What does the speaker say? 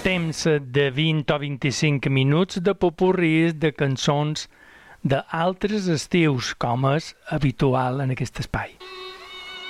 temps de 20 o 25 minuts de popurris de cançons d'altres estius, com és habitual en aquest espai.